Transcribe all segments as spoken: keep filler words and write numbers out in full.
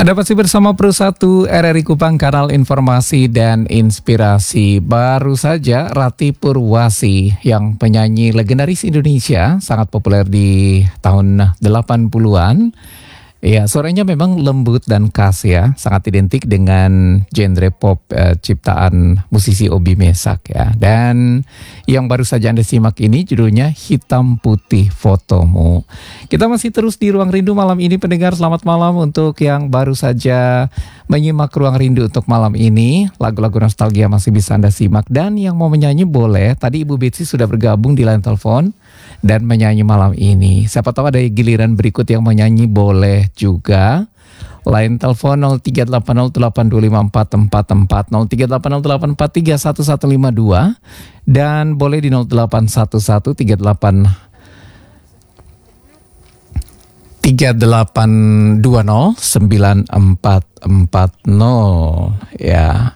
Anda masih bersama Pro satu R R I Kupang, kanal informasi dan inspirasi. Baru saja Rati Purwasi, yang penyanyi legendaris Indonesia, sangat populer di tahun delapan puluhan. Ya, suaranya memang lembut dan khas ya, sangat identik dengan genre pop eh, ciptaan musisi Obi Mesak ya. Dan yang baru saja Anda simak ini judulnya Hitam Putih Fotomu. Kita masih terus di Ruang Rindu malam ini, pendengar. Selamat malam untuk yang baru saja menyimak Ruang Rindu untuk malam ini. Lagu-lagu nostalgia masih bisa Anda simak, dan yang mau menyanyi boleh. Tadi Ibu Betsy sudah bergabung di line telepon dan menyanyi malam ini. Siapa tahu ada giliran berikut yang menyanyi, boleh juga. Line telepon nol tiga delapan nol delapan dua lima empat empat empat, nol tiga delapan nol delapan empat tiga satu satu lima dua, dan boleh di nol delapan satu satu tiga delapan tiga delapan dua nol sembilan empat empat nol ya.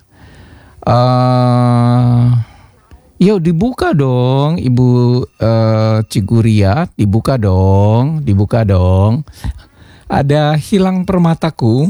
Uh, Yo, dibuka dong Ibu uh, Ciguria, dibuka dong, dibuka dong. Ada Hilang Permataku,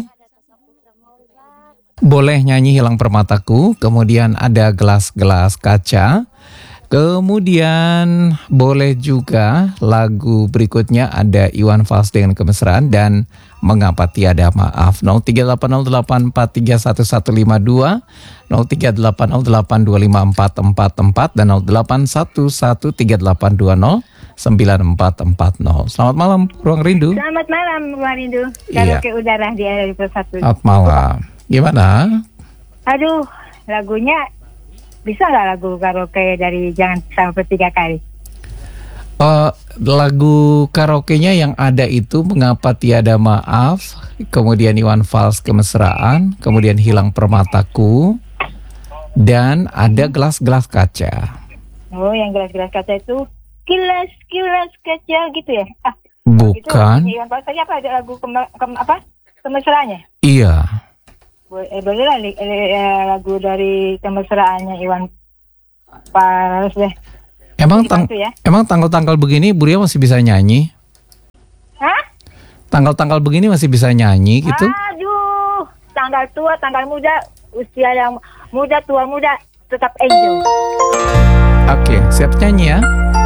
boleh nyanyi Hilang Permataku. Kemudian ada Gelas-gelas Kaca. Kemudian boleh juga lagu berikutnya ada Iwan Fals dengan Kemesraan dan Mengapa Tiada Maaf. nol tiga delapan nol delapan empat tiga satu satu lima dua, nol tiga delapan nol delapan dua lima empat empat empat, dan nol delapan satu satu tiga delapan dua nol sembilan empat empat nol. Selamat malam Ruang Rindu. Selamat malam Ruang Rindu. Iya. Karaoke udara di R R I Pro satu. Selamat malam. Gimana? Aduh, lagunya bisa nggak lagu karaoke dari Jangan Sampai Tiga Kali? Uh, lagu karaoke-nya yang ada itu Mengapa Tiada Maaf, kemudian Iwan Fals Kemesraan, kemudian Hilang Permataku, dan ada Gelas-gelas Kaca. Oh, yang gelas-gelas kaca itu kilas-kilas kaca gitu ya? Ah, bukan. Itu, Iwan Fals tadi apa, ada lagu kema, kem, apa? Kemesraannya? Iya. Eh, boleh lah eh, lagu dari kemesraannya Iwan Fals deh. Emang tang ya? emang tanggal-tanggal begini Bu Ria masih bisa nyanyi? Hah? Tanggal-tanggal begini masih bisa nyanyi gitu? Aduh, tanggal tua, tanggal muda, usia yang muda, tua muda, tetap enjoy. Oke, siap nyanyi ya?